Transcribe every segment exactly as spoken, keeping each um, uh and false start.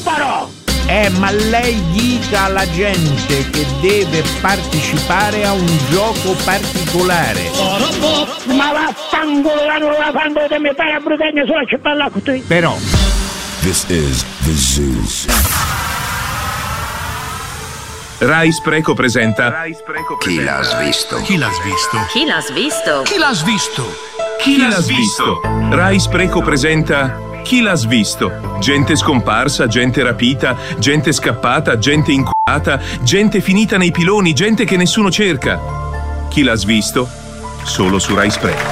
stuparo! Eh, ma lei dica alla gente che deve partecipare a un gioco particolare. Ma vaffanculo, non la fanno di mi fare a brutagna sulla cippella con te. Però This is the Zoo. Rai Spreco presenta Chi l'ha svisto? Chi l'ha svisto? Chi l'ha svisto? Chi l'ha svisto? Chi l'ha svisto? Rai Spreco presenta Chi l'ha svisto? Gente scomparsa, gente rapita, gente scappata, gente inculata, gente finita nei piloni, gente che nessuno cerca. Chi l'ha svisto? Solo su Rai Spreco.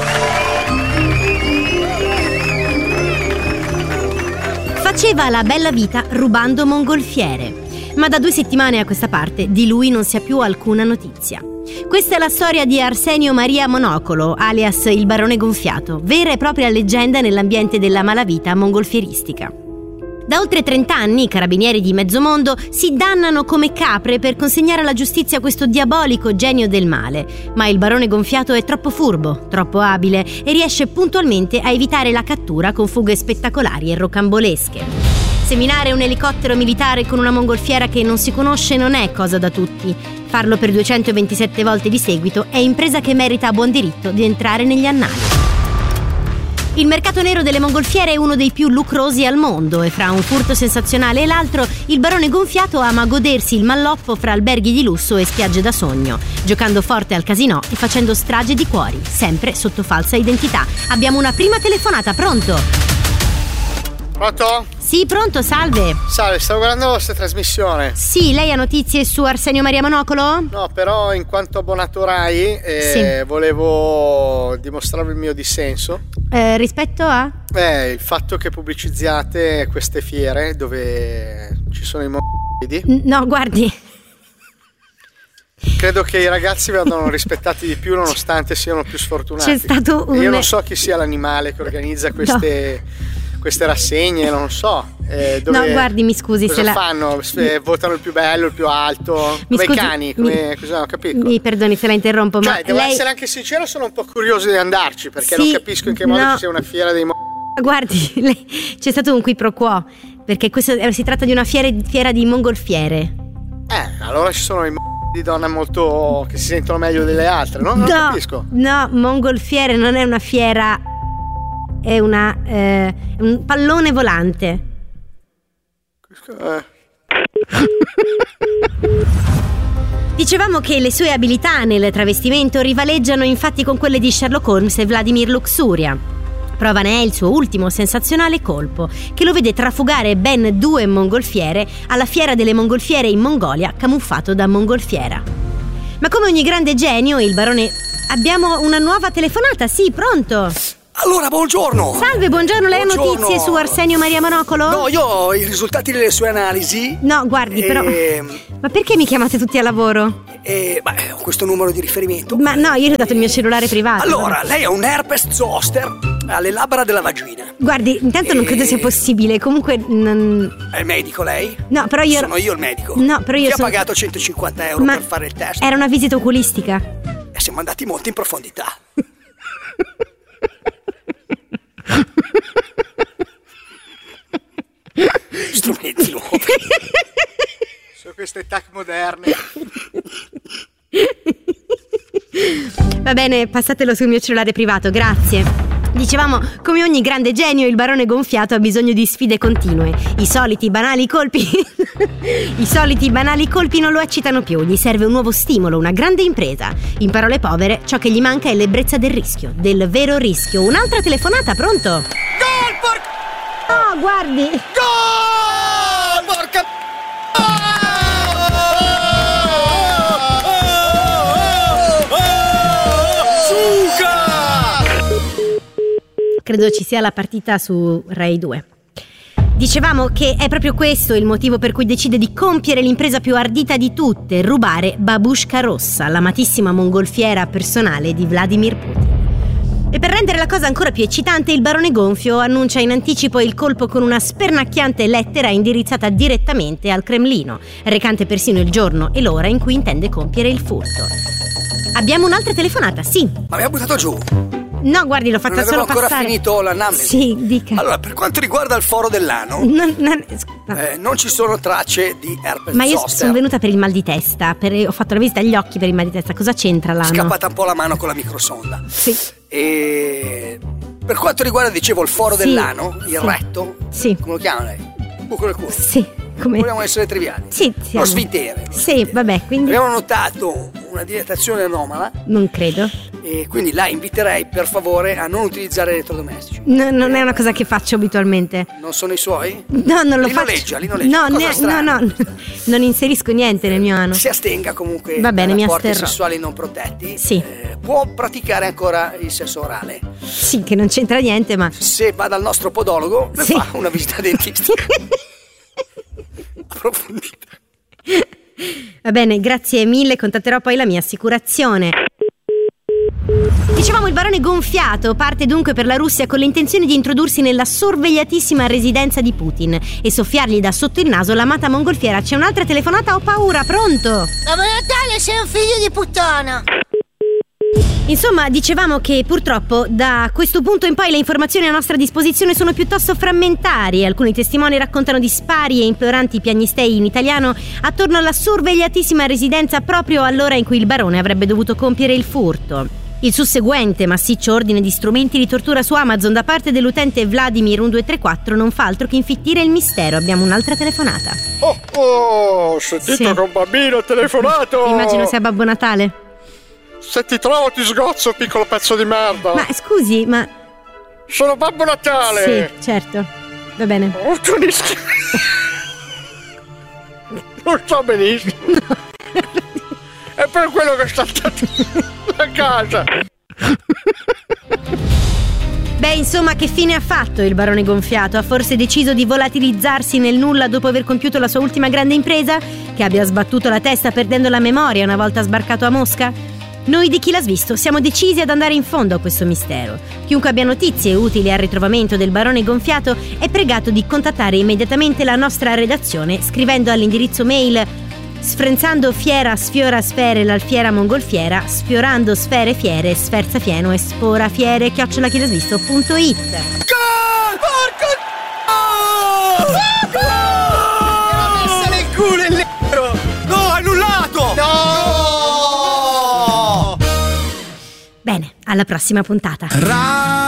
Faceva la bella vita rubando mongolfiere, ma da due settimane a questa parte di lui non si ha più alcuna notizia. Questa è la storia di Arsenio Maria Monocolo, alias il Barone Gonfiato, vera e propria leggenda nell'ambiente della malavita mongolfieristica. Da oltre trent'anni i carabinieri di mezzo mondo si dannano come capre per consegnare alla giustizia questo diabolico genio del male, ma il Barone Gonfiato è troppo furbo, troppo abile e riesce puntualmente a evitare la cattura con fughe spettacolari e rocambolesche. Seminare un elicottero militare con una mongolfiera che non si conosce non è cosa da tutti. Farlo per duecentoventisette volte di seguito è impresa che merita a buon diritto di entrare negli annali. Il mercato nero delle mongolfiere è uno dei più lucrosi al mondo e fra un furto sensazionale e l'altro il Barone Gonfiato ama godersi il malloppo fra alberghi di lusso e spiagge da sogno, giocando forte al casinò e facendo strage di cuori, sempre sotto falsa identità. Abbiamo una prima telefonata, pronto? Pronto? Sì, pronto, salve. Salve, stavo guardando la vostra trasmissione. Sì, lei ha notizie su Arsenio Maria Monocolo? No, però in quanto abbonato Rai eh, Sì. volevo dimostrarvi il mio dissenso. Eh, rispetto a? Eh, il fatto che pubblicizziate queste fiere dove ci sono i m***idi. N- No, guardi. Credo che i ragazzi vadano rispettati di più nonostante siano più sfortunati. C'è stato un... E io non so chi sia l'animale che organizza queste, queste rassegne, non so. Eh, dove, No, guardi, mi scusi cosa se la... fanno? Eh, votano il più bello, il più alto, Mi come scusi, i cani, come mi- cosa, ho capito. Mi perdoni se la interrompo, Cioè, ma devo lei... essere anche sincero, sono un po' curioso di andarci perché Sì, non capisco in che modo no. ci sia una fiera dei mo- Guardi, lei... c'è stato un qui pro quo, perché questo eh, si tratta di una fiera, fiera di mongolfiere. Eh, allora ci sono i mo- di donne molto che si sentono meglio delle altre, no? Non no, capisco. no, mongolfiere non è una fiera, è una eh, un pallone volante. Eh. Dicevamo che le sue abilità nel travestimento rivaleggiano infatti con quelle di Sherlock Holmes e Vladimir Luxuria. Prova ne è il suo ultimo sensazionale colpo, che lo vede trafugare ben due mongolfiere alla fiera delle mongolfiere in Mongolia, camuffato da mongolfiera. Ma come ogni grande genio, il barone... Abbiamo una nuova telefonata, sì, pronto? Allora, buongiorno! Salve, buongiorno, lei ha Buongiorno. notizie su Arsenio Maria Monocolo? No, io ho i risultati delle sue analisi. No, guardi, però... Ehm. Ma perché mi chiamate tutti a lavoro? E, beh, ho questo numero di riferimento. Ma no, io le ho dato il mio cellulare privato. Allora, lei ha un herpes zoster alle labbra della vagina. Guardi, intanto non E- credo sia possibile, comunque... Non... È il medico lei? No, però io... Sono io il medico. No, però io Chi sono- ha pagato centocinquanta euro Ma per fare il test? Era una visita oculistica. E siamo andati molto in profondità. Strumenti nuovi. Sono queste tac moderne. Va bene, passatelo sul mio cellulare privato, grazie. Dicevamo, come ogni grande genio, il barone gonfiato ha bisogno di sfide continue. I soliti banali colpi I soliti banali colpi non lo eccitano più. Gli serve un nuovo stimolo, una grande impresa. In parole povere, ciò che gli manca è l'ebbrezza del rischio, del vero rischio. Un'altra telefonata, pronto? Gol, porca... Oh, guardi. Gol, porca... Credo ci sia la partita su Rai due. Dicevamo che è proprio questo il motivo per cui decide di compiere l'impresa più ardita di tutte, rubare Babushka Rossa, l'amatissima mongolfiera personale di Vladimir Putin. E per rendere la cosa ancora più eccitante, il barone gonfio annuncia in anticipo il colpo con una spernacchiante lettera indirizzata direttamente al Cremlino, recante persino il giorno e l'ora in cui intende compiere il furto. Abbiamo un'altra telefonata, sì. Ma mi ha buttato giù. No, guardi, l'ho fatta non solo ancora passare. finito l'anamnesi. Sì, dica. Allora, per quanto riguarda il foro dell'ano, Non, non, no. eh, non ci sono tracce di herpes Ma io zoster. sono venuta per il mal di testa, per- ho fatto la visita agli occhi per il mal di testa. Cosa c'entra l'ano? Scappata un po' la mano con la microsonda. Sì. E per quanto riguarda, dicevo, il foro Sì. dell'ano, il Sì. retto, Sì. come lo chiama lei? Buco del culo. Sì, come? Vogliamo essere triviali. Sì, Lo siamo. sfintere. Sì, vabbè, quindi Abbiamo notato una dilatazione anomala non credo. e quindi la inviterei per favore a non utilizzare elettrodomestici. No, non è una cosa che faccio abitualmente. Non sono i suoi? No, non lo Li faccio. noleggia, li noleggia. No, Cosa ne- no, strana. no, non inserisco niente nel mio ano. Si astenga comunque Va bene, da mi rapporti asterrò. sessuali non protetti. Sì. Eh, può praticare ancora il sesso orale. Sì, che non c'entra niente, ma Se va dal nostro podologo, le Sì. fa una visita dentistica approfondita. va bene, grazie mille, contatterò poi la mia assicurazione. Dicevamo, il barone gonfiato parte dunque per la Russia con l'intenzione di introdursi nella sorvegliatissima residenza di Putin e soffiargli da sotto il naso l'amata mongolfiera. C'è un'altra telefonata, ho paura, pronto? Babbo Natale, sei un figlio di puttana. Insomma, dicevamo che purtroppo da questo punto in poi le informazioni a nostra disposizione sono piuttosto frammentarie. Alcuni testimoni raccontano di spari e imploranti piagnistei in italiano attorno alla sorvegliatissima residenza proprio all'ora in cui il barone avrebbe dovuto compiere il furto. Il susseguente massiccio ordine di strumenti di tortura su Amazon da parte dell'utente Vladimir uno due tre quattro non fa altro che infittire il mistero. Abbiamo un'altra telefonata. Oh, oh, sentito Sì. che un bambino ha telefonato. Immagino sia Babbo Natale. Se ti trovo ti sgozzo, piccolo pezzo di merda. Ma scusi, ma... Sono Babbo Natale. Sì, certo. Va bene. Oh, tu ne sch- Non so benissimo. È per quello che sta a casa. Beh, insomma, che fine ha fatto il barone gonfiato? Ha forse deciso di volatilizzarsi nel nulla dopo aver compiuto la sua ultima grande impresa? Che abbia sbattuto la testa perdendo la memoria una volta sbarcato a Mosca? Noi di Chi l'ha svisto siamo decisi ad andare in fondo a questo mistero. Chiunque abbia notizie utili al ritrovamento del barone gonfiato è pregato di contattare immediatamente la nostra redazione scrivendo all'indirizzo mail sfrenzando fiera sfiora sfere l'alfiera mongolfiera, sfiorando sfere fiere sferza fieno e spora fiere chiocciola chilasvisto.it. Messa nel culo il nero! No, annullato! No! Bene, alla prossima puntata. Ra-